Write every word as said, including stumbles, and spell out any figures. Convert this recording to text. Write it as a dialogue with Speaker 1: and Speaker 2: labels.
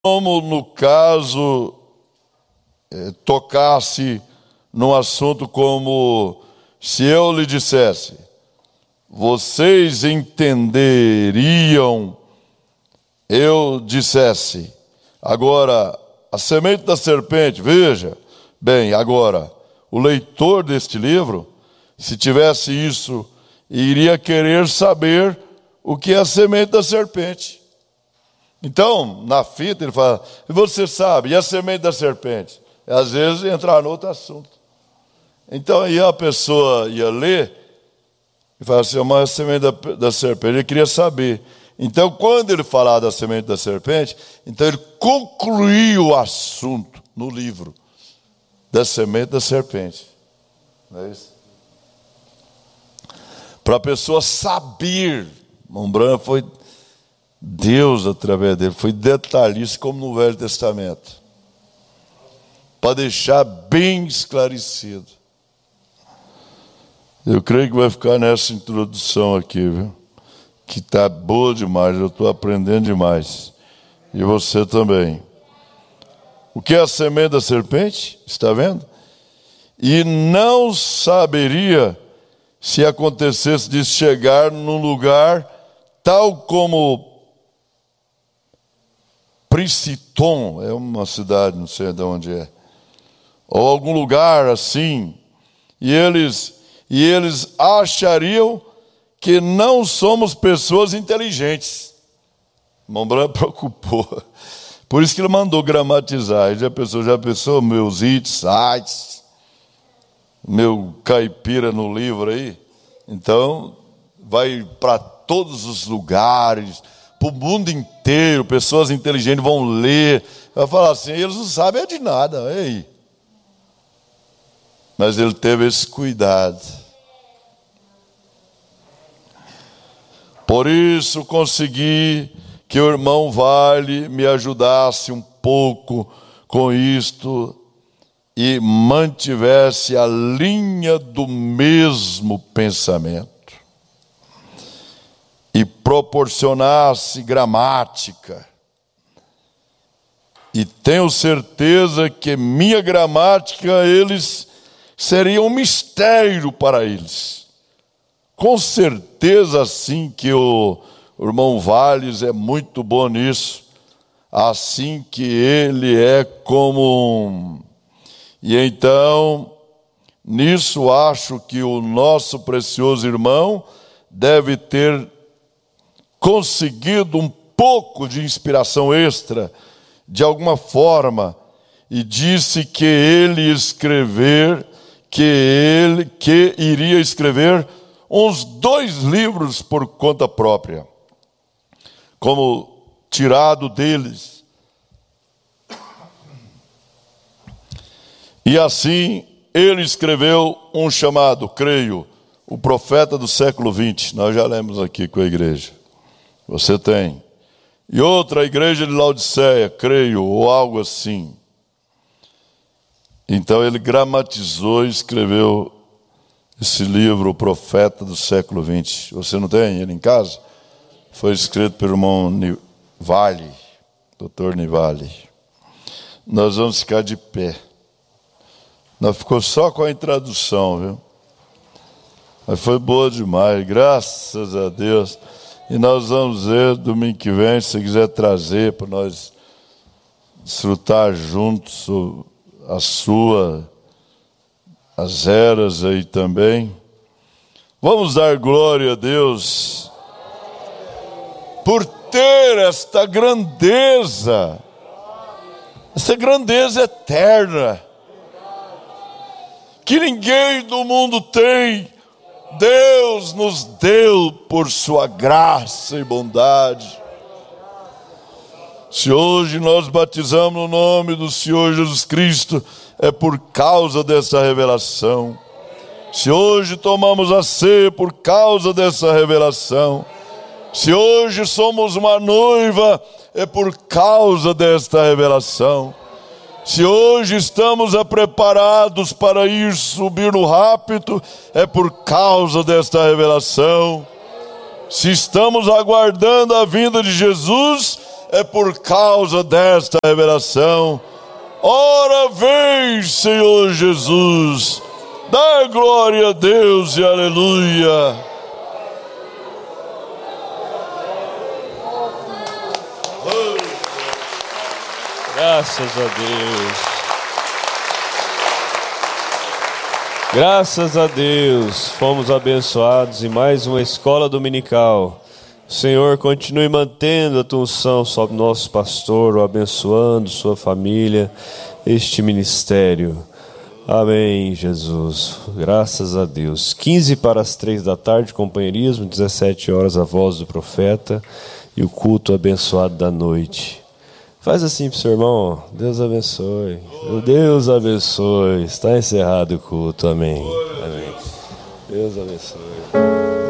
Speaker 1: como no caso eh, tocasse num assunto como se eu lhe dissesse, vocês entenderiam, eu dissesse, agora a semente da serpente, veja, bem, agora o leitor deste livro, se tivesse isso, iria querer saber o que é a semente da serpente. Então, na fita, ele fala, e você sabe, e a semente da serpente? Às vezes, entrar no outro assunto. Então, aí a pessoa ia ler, e falava assim, mas a semente da, da serpente, ele queria saber. Então, quando ele falava da semente da serpente, então ele concluiu o assunto no livro da semente da serpente. Não é isso? Para a pessoa saber, Mombrana foi Deus através dele, foi detalhista como no Velho Testamento, para deixar bem esclarecido. Eu creio que vai ficar nessa introdução aqui, viu? Que está boa demais, eu estou aprendendo demais. E você também. O que é a semente da serpente? Está vendo? E não saberia se acontecesse de chegar num lugar tal como Princeton, é uma cidade, não sei de onde é, ou algum lugar assim, e eles, e eles achariam que não somos pessoas inteligentes. Mombrana preocupou. Por isso que ele mandou gramatizar. Já pensou, já pensou meus hits, sites, meu caipira no livro aí? Então, vai para todos os lugares, para o mundo inteiro, pessoas inteligentes vão ler. Vai falar assim, eles não sabem de nada. Ei. Mas ele teve esse cuidado. Por isso consegui que o irmão Vale me ajudasse um pouco com isto e mantivesse a linha do mesmo pensamento e proporcionasse gramática. E tenho certeza que minha gramática eles seria um mistério para eles. Com certeza sim que o O irmão Valles é muito bom nisso, assim que ele é como... E então, nisso acho que o nosso precioso irmão deve ter conseguido um pouco de inspiração extra, de alguma forma, e disse que ele escrever, que ele que iria escrever uns dois livros por conta própria, como tirado deles. E assim ele escreveu um chamado, creio, o profeta do século vinte. Nós já lemos aqui com a igreja. Você tem. E outra, a igreja de Laodiceia, creio, ou algo assim. Então ele gramatizou e escreveu esse livro, o profeta do século vinte. Você não tem ele em casa? Foi escrito pelo irmão Nivale, doutor Nivale. Nós vamos ficar de pé. Nós ficou só com a introdução, viu? Mas foi boa demais, graças a Deus. E nós vamos ver domingo que vem, se você quiser trazer para nós desfrutar juntos a sua, as eras aí também. Vamos dar glória a Deus por ter esta grandeza, essa grandeza eterna, que ninguém do mundo tem. Deus nos deu por sua graça e bondade. Se hoje nós batizamos no nome do Senhor Jesus Cristo, é por causa dessa revelação. Se hoje tomamos a ceia, por causa dessa revelação. Se hoje somos uma noiva, é por causa desta revelação. Se hoje estamos preparados para ir subir no rapto, é por causa desta revelação. Se estamos aguardando a vinda de Jesus, é por causa desta revelação. Ora vem, Senhor Jesus, dá glória a Deus e aleluia.
Speaker 2: Graças a Deus. Graças a Deus, fomos abençoados em mais uma escola dominical. O Senhor continue mantendo a tua unção sobre nosso pastor, o abençoando sua família, este ministério. Amém, Jesus. Graças a Deus. quinze para as três da tarde, companheirismo, dezessete horas, a voz do profeta e o culto abençoado da noite. Faz assim para o seu irmão. Deus abençoe. Deus abençoe. Está encerrado o culto. Amém. Amém. Deus abençoe.